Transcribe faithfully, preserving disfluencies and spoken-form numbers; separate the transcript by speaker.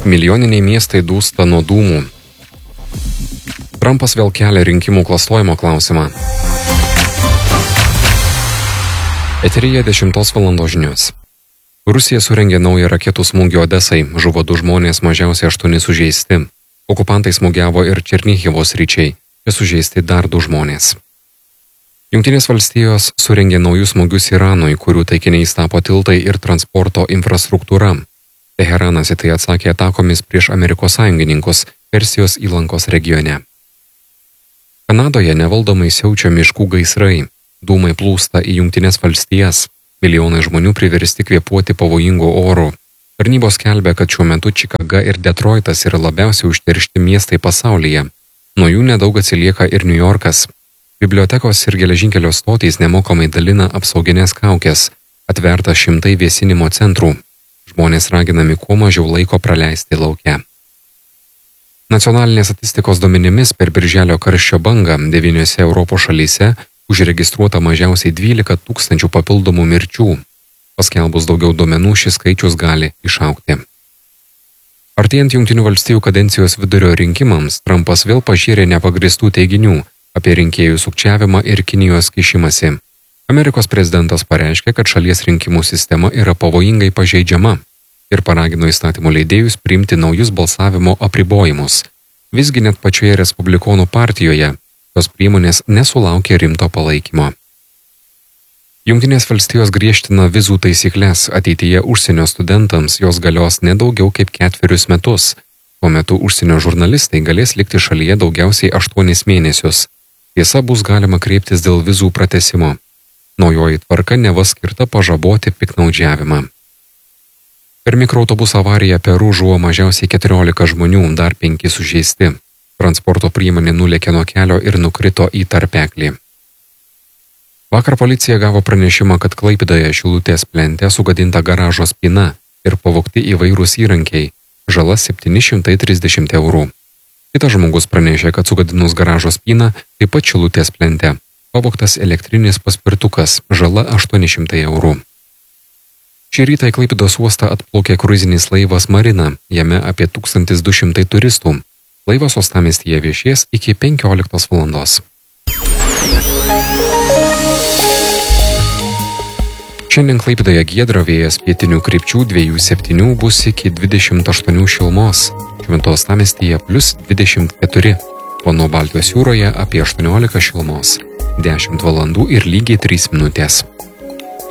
Speaker 1: Milijoniniai miestai dūsta nuo dūmų. Trumpas vėl kelia rinkimų klastojimo klausimą. Eteryje dešimtos valandos žinios. Rusija surengė naują raketų smūgį Odesai, žuvo du žmonės, mažiausiai aštuoni sužeisti. Okupantai smūgiavo ir Černihivo sričiai, čia sužeisti dar du žmonės. Jungtinės valstijos surengė naujus smūgius Iranui, kurių taikiniais tapo tiltai ir transporto infrastruktūra. Teheranas į tai atsakė atakomis prieš Amerikos sąjungininkus Persijos įlankos regione. Kanadoje nevaldomai siaučia miškų gaisrai, dūmai plūsta į Jungtinės valstijas, milijonai žmonių priversti kvėpuoti pavojingų orų. Tarnybos skelbia, kad šiuo metu Čikaga ir Detroitas yra labiausiai užteršti miestai pasaulyje. Nuo jų nedaug atsilieka ir New Yorkas. Bibliotekos ir geležinkelio stotys nemokamai dalina apsauginės kaukės, atverta šimtai vėsinimo centrų. Žmonės raginami kuo mažiau laiko praleisti lauke. Nacionalinės statistikos duomenimis per birželio karščio bangą devyniose Europos šalyse užregistruota mažiausiai dvylika tūkstančių papildomų mirčių. Paskelbus daugiau duomenų, šis skaičius gali išaugti. Artėjant Jungtinių valstijų kadencijos vidurio rinkimams, Trumpas vėl pažyrė nepagristų teiginių apie rinkėjų sukčiavimą ir Kinijos kišimąsi. Amerikos prezidentas pareiškė, kad šalies rinkimų sistema yra pavojingai pažeidžiama ir paragino įstatymų leidėjus priimti naujus balsavimo apribojimus. Visgi net pačioje Respublikonų partijoje tos priemonės nesulaukė rimto palaikymo. Jungtinės valstijos griežtina vizų taisyklės, ateityje užsienio studentams jos galios nedaugiau kaip ketverius metus. Tuo metu užsienio žurnalistai galės likti šalyje daugiausiai aštuonis mėnesius. Tiesa, bus galima kreiptis dėl vizų pratęsimo. Naujoji tvarka neva skirta pažaboti piktnaudžiavimą. Per mikroautobusų avariją Peru žuvo mažiausiai keturiolika žmonių, dar penki sužeisti. Transporto priemonė nulėkė nuo kelio ir nukrito į tarpeklį. Vakar policija gavo pranešimą, kad Klaipėdoje Šilutės plente sugadinta garažo spyna ir pavogti įvairūs įrankiai, žala septyni šimtai trisdešimt eurų. Kitas žmogus pranešė, kad sugadinus garažo spyną, taip pat Šilutės plente, pavogtas elektrinis paspirtukas, žala aštuoni šimtai eurų. Šį rytą į Klaipėdos uostą atplaukė kruizinis laivas Marina, jame apie tūkstantis du šimtai turistų. Laivas uostamiestyje viešės iki penkioliktos valandos. Šiandien Klaipėdoje giedra, vėjas pietinių krypčių dviejų septynių bus iki dvidešimt aštuonių šilumos, Šventos uostamiestyje plius dvidešimt keturi, o nuo Baltijos jūroje apie aštuoniolika šilumos, dešimt valandų ir lygiai trys minutės.